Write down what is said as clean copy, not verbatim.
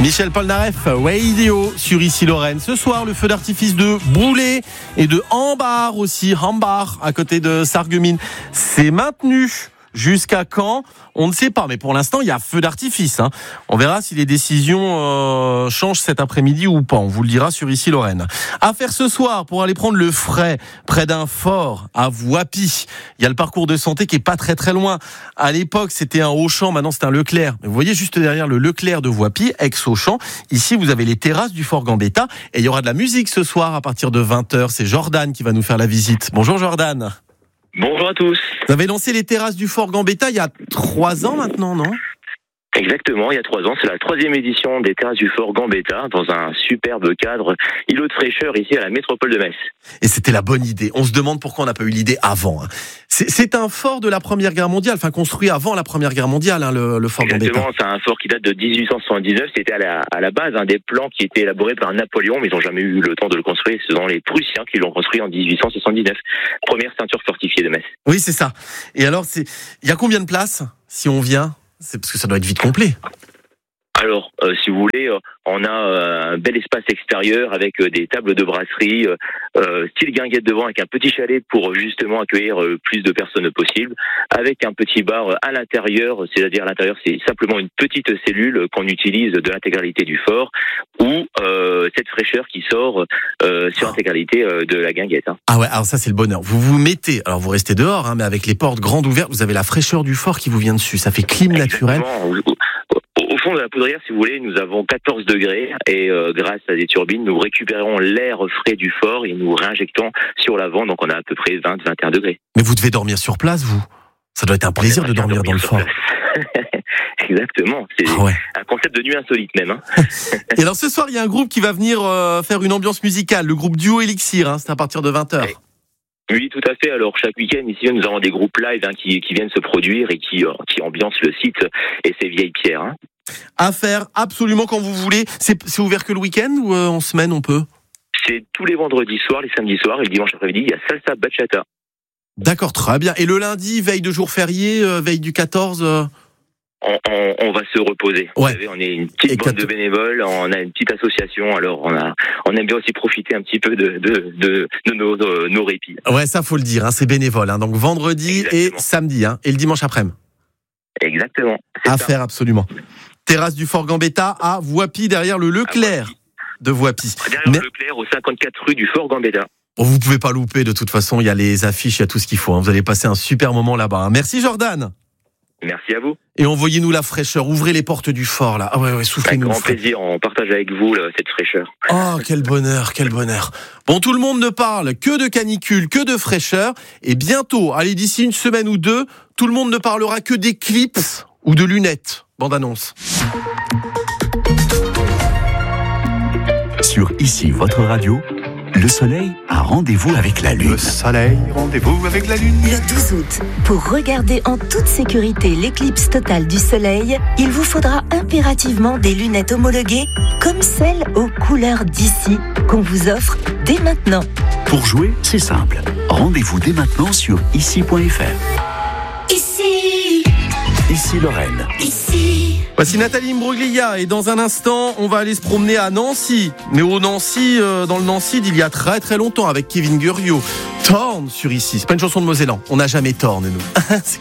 Michel Polnareff, Radio sur Ici Lorraine. Ce soir, le feu d'artifice de Boulay et de Hambar aussi, Hambar, à côté de Sarreguemines. C'est maintenu. Jusqu'à quand ? On ne sait pas, mais pour l'instant, il y a feu d'artifice. On verra si les décisions changent cet après-midi ou pas. On vous le dira sur Ici Lorraine. À faire ce soir pour aller prendre le frais près d'un fort à Voipy. Il y a le parcours de santé qui est pas très très loin. À l'époque, c'était un Auchan, maintenant c'est un Leclerc. Vous voyez juste derrière le Leclerc de Voipy, ex-Auchan. Ici, vous avez les terrasses du Fort Gambetta et il y aura de la musique ce soir à partir de 20h. C'est Jordan qui va nous faire la visite. Bonjour Jordan. Bonjour à tous. Vous avez lancé les terrasses du Fort Gambetta il y a 3 ans maintenant, non ? Exactement, il y a 3 ans, c'est la 3e édition des terrasses du Fort Gambetta dans un superbe cadre, îlot de fraîcheur ici à la métropole de Metz. Et c'était la bonne idée. On se demande pourquoi on n'a pas eu l'idée avant. C'est un fort de la Première Guerre mondiale, enfin construit avant la Première Guerre mondiale, le Fort Gambetta. Exactement, c'est un fort qui date de 1879. C'était à la base des plans qui étaient élaborés par Napoléon, mais ils n'ont jamais eu le temps de le construire. Ce sont les Prussiens qui l'ont construit en 1879. Première ceinture fortifiée de Metz. Oui, c'est ça. Et alors, il y a combien de places si on vient ? C'est parce que ça doit être vite complet. Alors, si vous voulez, on a un bel espace extérieur avec des tables de brasserie, style guinguette devant, avec un petit chalet pour justement accueillir plus de personnes possible, avec un petit bar à l'intérieur, c'est-à-dire à l'intérieur, c'est simplement une petite cellule qu'on utilise de l'intégralité du fort, ou cette fraîcheur qui sort sur l'intégralité de la guinguette. Ah ouais, alors ça c'est le bonheur. Vous vous mettez, alors vous restez dehors, mais avec les portes grandes ouvertes, vous avez la fraîcheur du fort qui vous vient dessus. Ça fait clim naturel. Au fond de la poudrière, si vous voulez, nous avons 14 degrés et grâce à des turbines, nous récupérons l'air frais du fort et nous réinjectons sur l'avant, donc on a à peu près 20-21 degrés. Mais vous devez dormir sur place, vous ? Ça doit être un plaisir de dormir dans le fort. Exactement, c'est un concept de nuit insolite même. Et alors ce soir, il y a un groupe qui va venir faire une ambiance musicale, le groupe Duo Elixir, c'est à partir de 20h. Oui, tout à fait. Alors, chaque week-end, ici, nous avons des groupes live qui viennent se produire et qui ambiancent le site et ses vieilles pierres. À faire absolument quand vous voulez. C'est ouvert que le week-end ou en semaine, on peut ? C'est tous les vendredis soirs, les samedis soirs et le dimanche après-midi, il y a salsa bachata. D'accord, très bien. Et le lundi, veille de jour férié, veille du 14 On va se reposer. Vous savez, on est une petite bande de bénévoles, on a une petite association, alors on aime bien aussi profiter un petit peu de nos répits. Ouais, ça faut le dire, c'est bénévole. Donc vendredi et samedi, et le dimanche après-midi. Exactement. À faire absolument. Terrasse du Fort Gambetta à Voipy, derrière le Leclerc de Voipy. Derrière le Leclerc, au 54 rue du Fort Gambetta. Bon, vous pouvez pas louper, de toute façon, il y a les affiches, il y a tout ce qu'il faut. Vous allez passer un super moment là-bas. Merci Jordan. Merci à vous. Et envoyez-nous la fraîcheur. Ouvrez les portes du fort, là. Ah ouais, soufflez-nous. Avec grand plaisir, on partage avec vous cette fraîcheur. Oh, quel bonheur, quel bonheur. Bon, tout le monde ne parle que de canicule, que de fraîcheur. Et bientôt, allez, d'ici une semaine ou deux, tout le monde ne parlera que d'éclipses ou de lunettes. Bande annonce. Sur Ici, votre radio, le soleil a rendez-vous avec la lune. Le soleil, rendez-vous avec la lune. Le 12 août, pour regarder en toute sécurité l'éclipse totale du soleil, il vous faudra impérativement des lunettes homologuées comme celles aux couleurs d'ici qu'on vous offre dès maintenant. Pour jouer, c'est simple. Rendez-vous dès maintenant sur ici.fr. Ici Lorraine. Voici Nathalie Imbruglia et dans un instant, on va aller se promener à Nancy. Mais au Nancy, dans le Nancy d'il y a très très longtemps avec Kevin Guriot. Torn sur Ici. C'est pas une chanson de Mosellan. On n'a jamais torn, nous. C'est